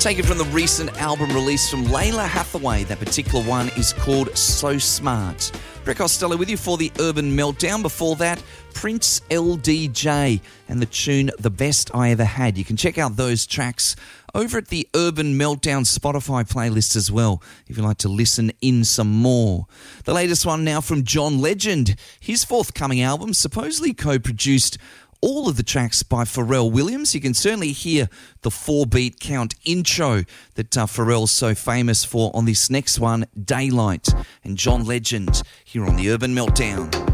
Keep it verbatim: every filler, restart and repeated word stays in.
Taken from the recent album release from Layla Hathaway. That particular one is called So Smart. Brett Costello with you for the Urban Meltdown. Before that, Prince L D J and the tune The Best I Ever Had. You can check out those tracks over at the Urban Meltdown Spotify playlist as well, if you'd like to listen in some more. The latest one now from John Legend. His forthcoming album supposedly co-produced all of the tracks by Pharrell Williams. You can certainly hear the four-beat count intro that uh, Pharrell's so famous for on this next one, Daylight. And John Legend here on the Urban Meltdown.